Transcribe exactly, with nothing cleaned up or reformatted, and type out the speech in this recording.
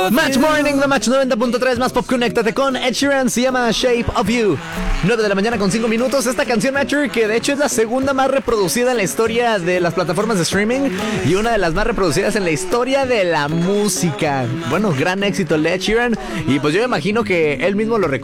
Match Morning, la Match noventa punto tres, más pop, conéctate con Ed Sheeran, se llama Shape of You. nueve de la mañana con cinco minutos. Esta canción, Matcher, que de hecho es la segunda más reproducida en la historia de las plataformas de streaming y una de las más reproducidas en la historia de la música. Bueno, gran éxito el de Ed Sheeran, y pues yo me imagino que él mismo lo recuerda.